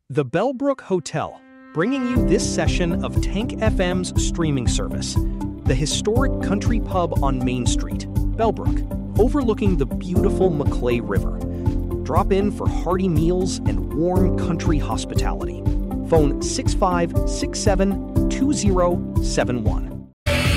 The Bellbrook Hotel, bringing you this session of Tank FM's streaming service. The historic country pub on Main Street, Bellbrook, overlooking the beautiful Maclay River. Drop in for hearty meals and warm country hospitality. Phone 6567-2071.